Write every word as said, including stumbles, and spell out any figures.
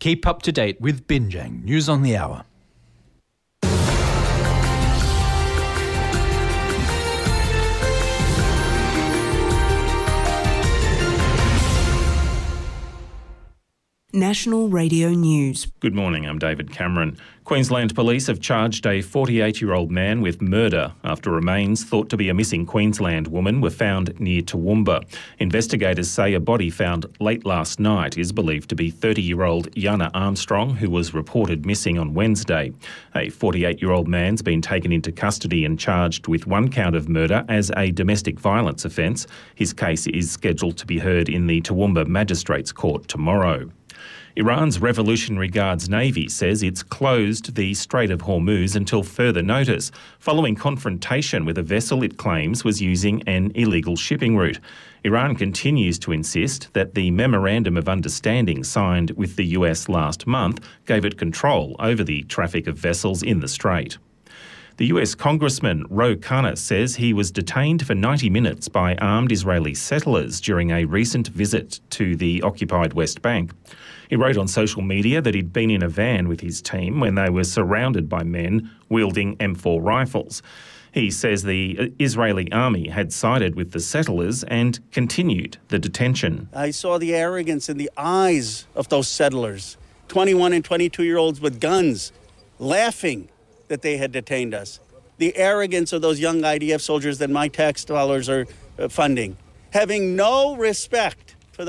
Keep up to date with Binjang News on the Hour. National Radio News. Good morning, I'm David Cameron. Queensland Police have charged a forty-eight-year-old man with murder after remains thought to be a missing Queensland woman were found near Toowoomba. Investigators say a body found late last night is believed to be thirty-year-old Yana Armstrong, who was reported missing on Wednesday. A forty-eight-year-old man's been taken into custody and charged with one count of murder as a domestic violence offence. His case is scheduled to be heard in the Toowoomba Magistrates Court tomorrow. Iran's Revolutionary Guards Navy says it's closed the Strait of Hormuz until further notice, following confrontation with a vessel it claims was using an illegal shipping route. Iran continues to insist that the Memorandum of Understanding signed with the U S last month gave it control over the traffic of vessels in the strait. The U S Congressman Ro Khanna says he was detained for ninety minutes by armed Israeli settlers during a recent visit to the occupied West Bank. He wrote on social media that he'd been in a van with his team when they were surrounded by men wielding M four rifles. He says the Israeli army had sided with the settlers and continued the detention. I saw the arrogance in the eyes of those settlers, twenty-one and twenty-two-year-olds with guns, laughing that they had detained us. The arrogance of those young I D F soldiers that my tax dollars are funding, having no respect